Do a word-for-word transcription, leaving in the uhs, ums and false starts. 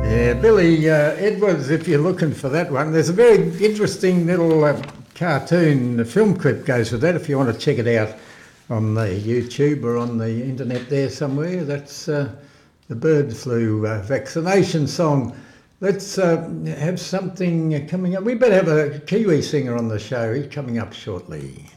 Yeah, Billy uh, Edwards, if you're looking for that one, there's a very interesting little uh, cartoon, the film clip goes with that if you want to check it out on the YouTube or on the internet there somewhere. That's uh, the bird flu uh, vaccination song. Let's uh, have something coming up. We better have a Kiwi singer on the show. He's coming up shortly.